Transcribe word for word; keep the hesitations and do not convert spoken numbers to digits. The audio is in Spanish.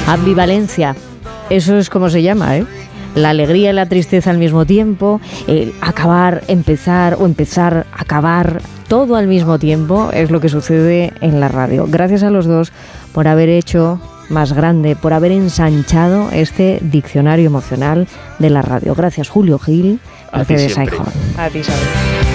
Ambivalencia, eso es como se llama, ¿eh? La alegría y la tristeza al mismo tiempo, el acabar, empezar o empezar, acabar, todo al mismo tiempo es lo que sucede en la radio. Gracias a los dos por haber hecho más grande, por haber ensanchado este diccionario emocional de la radio. Gracias, Julio Gil. A ti siempre. A ti, Isabel.